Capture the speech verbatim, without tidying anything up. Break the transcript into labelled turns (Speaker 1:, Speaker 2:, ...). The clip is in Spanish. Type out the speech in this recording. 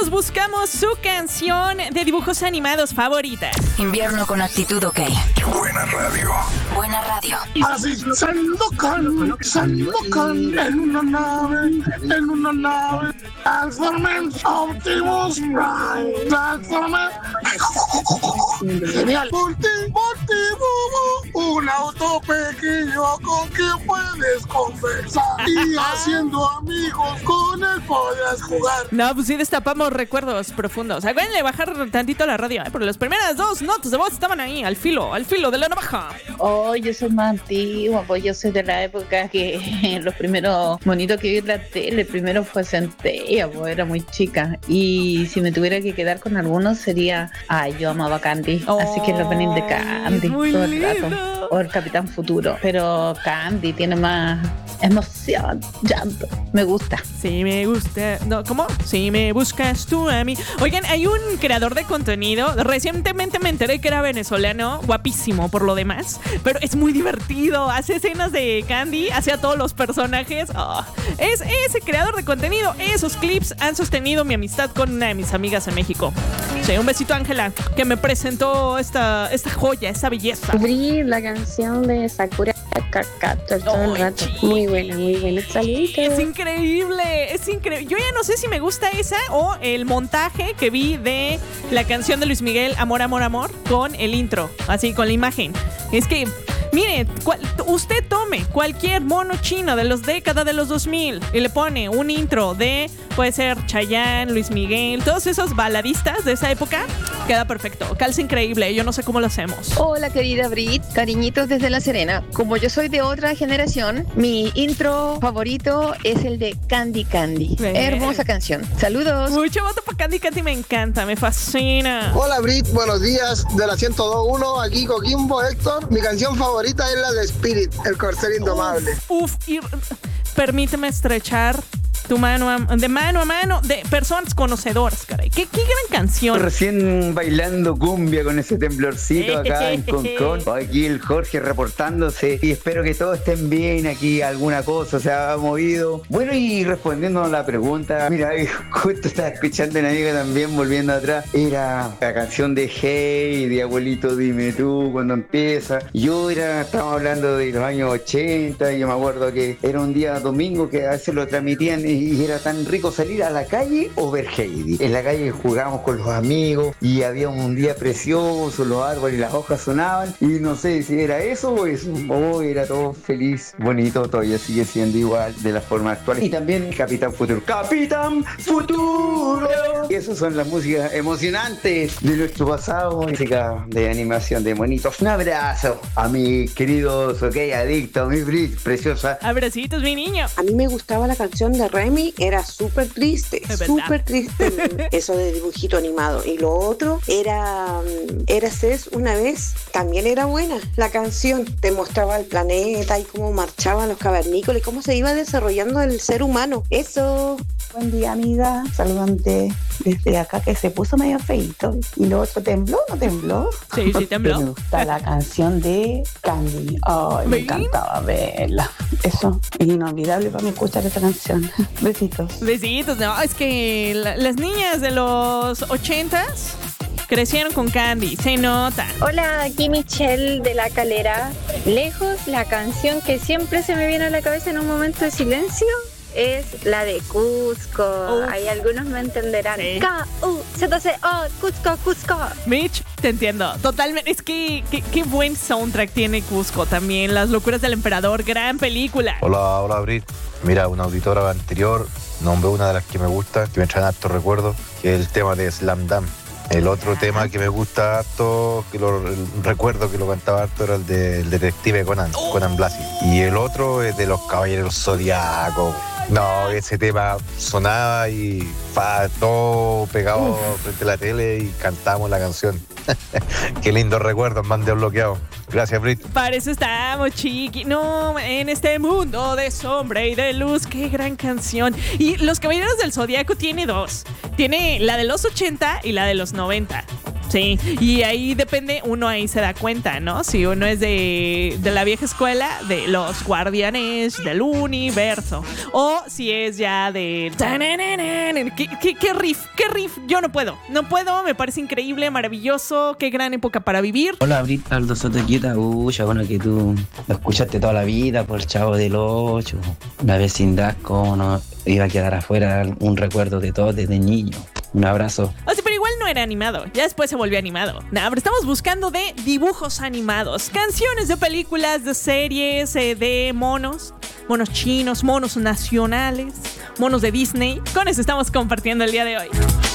Speaker 1: todos buscamos su canción de dibujos animados favorita.
Speaker 2: Invierno con actitud, ok.
Speaker 3: Buena radio.
Speaker 2: Buena radio.
Speaker 4: Así se enlocan, se enlocan en una nave, en una nave. Transformers Optimus Prime. Transformers. Genial. Multi, multi, un auto pequeño con quien puedes conversar. Y haciendo amigos con él podrás jugar.
Speaker 1: No, pues sí destapamos recuerdos profundos. Acuérdense de bajar tantito la radio, ¿eh? Porque las primeras dos notas de voz estaban ahí, al filo, al filo de la navaja.
Speaker 5: Oh, yo soy más antigua, pues yo soy de la época que los primeros monitos que vi en la tele, primero fue Centella, pues era muy chica. Y si me tuviera que quedar con algunos sería, ay, yo amaba Candy, oh, así que lo ponen de Candy
Speaker 1: muy
Speaker 5: todo el
Speaker 1: lindo.
Speaker 5: rato. O el Capitán Futuro, pero Candy tiene más emoción, llanto, me gusta.
Speaker 1: Sí, me gusta. No, ¿cómo? Si me buscas tú a mí. Oigan, hay un creador de contenido. Recientemente me enteré que era venezolano. Guapísimo por lo demás. Pero es muy divertido. Hace escenas de Candy. Hace a todos los personajes. Oh, es ese creador de contenido. Esos clips han sostenido mi amistad con una de mis amigas en México. Sí, un besito a Ángela, que me presentó esta, esta joya, esta belleza.
Speaker 6: Abrí la canción de Sakura Kakato todo el rato. Muy buena, muy buena. Saluditos.
Speaker 1: Es increíble, es increíble. Yo ya no sé si me gusta esa o el montaje que vi de la canción de Luis Miguel, Amor, Amor, Amor, con el intro, así, con la imagen. Es que, mire, cual, usted tome cualquier mono chino de los décadas de los dos mil y le pone un intro de, puede ser Chayanne, Luis Miguel, todos esos baladistas de esa época, queda perfecto, calza increíble, yo no sé cómo lo hacemos.
Speaker 7: Hola querida Brit, cariñitos desde La Serena. Como yo soy de otra generación, mi intro favorito es el de Candy Candy.
Speaker 1: Bien.
Speaker 7: Hermosa canción. Saludos.
Speaker 1: Mucho voto para Candy Candy, me encanta, me fascina.
Speaker 4: Hola Brit, buenos días. De la ciento dos punto uno, aquí Coquimbo, Héctor. Mi canción favorita es la de Spirit, el corcel indomable.
Speaker 1: Uf, uf, y permíteme estrechar tu mano a, de mano a mano de personas conocedoras, caray. Qué, qué gran canción.
Speaker 8: Recién bailando cumbia con ese temblorcito acá en Concón. Aquí el Jorge reportándose y espero que todos estén bien aquí, alguna cosa se ha movido. Bueno, y respondiendo a la pregunta, mira, justo estaba escuchando una amiga también, volviendo atrás, era la canción de Hey, de Abuelito Dime Tú, cuando empieza. Yo era, estábamos hablando de los años ochenta, y yo me acuerdo que era un día domingo que a veces lo transmitían y y era tan rico salir a la calle o ver Heidi. En la calle jugábamos con los amigos y había un día precioso, los árboles y las hojas sonaban y no sé si era eso o eso. Oh, era todo feliz, bonito, todavía sigue siendo igual de la forma actual. Y también Capitán Futuro. ¡Capitán Futuro! Y esas son las músicas emocionantes de nuestro pasado, música de animación de monitos. Un abrazo a mis queridos, ok, adictos, mi Brit, preciosa.
Speaker 1: Abracitos, mi niño.
Speaker 9: A mí me gustaba la canción de Remy, era súper triste, súper triste eso de dibujito animado. Y lo otro era Érase una vez, también era buena la canción, te mostraba el planeta y cómo marchaban los cavernícolas y cómo se iba desarrollando el ser humano. Eso.
Speaker 5: Buen día, amiga, saludante desde acá, que se puso medio feito. Y lo otro, ¿tembló o no tembló?
Speaker 1: Sí, sí tembló.
Speaker 5: Me gusta la canción de Candy. Ay, me encantaba verla. Eso es inolvidable para mí escuchar esa canción. Besitos.
Speaker 1: Besitos, no, es que la, las niñas de los ochentas crecieron con Candy, se nota.
Speaker 6: Hola, aquí Michelle de La Calera. Lejos, la canción que siempre se me viene a la cabeza en un momento de silencio es la de Cusco. Oh. Ahí algunos me entenderán. Sí. K U Z C O, Cusco, Cusco.
Speaker 1: Mitch, te entiendo. Totalmente. Es que qué buen soundtrack tiene Cusco también. Las locuras del emperador, gran película.
Speaker 10: Hola, hola Brit. Mira, una auditora anterior nombró una de las que me gusta, que me traen hartos recuerdos, que es el tema de Slam Dunk. El otro ah. tema que me gusta harto, que lo recuerdo que lo cantaba harto, era el del detective Conan, oh. Conan Blasi. Y el otro es de los Caballeros Zodiacos. No, ese tema sonaba y fa, todo pegado Uf. frente a la tele y cantábamos la canción. Qué lindos recuerdos me han desbloqueado. Gracias, Brit.
Speaker 1: Para eso estamos, chiqui. No, en este mundo de sombra y de luz. Qué gran canción. Y Los Caballeros del Zodiaco tiene dos. Tiene la de los ochenta y la de los noventa. Sí, y ahí depende, uno ahí se da cuenta, ¿no? Si uno es de, de la vieja escuela, de los Guardianes del Universo, o si es ya de... ¿Qué, qué, qué riff? ¿Qué riff? Yo no puedo, no puedo, me parece increíble, maravilloso, qué gran época para vivir.
Speaker 3: Hola, Aldo Sotoquita, uy, bueno, que tú lo escuchaste toda la vida por el Chavo del Ocho, la vecindad, cómo no iba a quedar afuera un recuerdo de todo desde niño. Un abrazo.
Speaker 1: O sea, pero igual no era animado. Ya después se volvió animado. Nah, pero estamos buscando de dibujos animados. Canciones de películas, de series, eh, de monos. Monos chinos, monos nacionales, monos de Disney. Con eso estamos compartiendo el día de hoy.